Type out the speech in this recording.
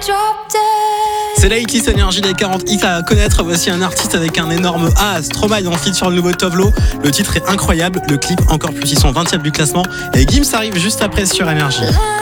C'est la hitlist Énergie des 40 hits à connaître. Voici un artiste avec un énorme A, Stromae en feat sur le nouveau Tovlo. Le titre est incroyable, le clip encore plus, ils sont 20e du classement. Et Gims arrive juste après sur Énergie.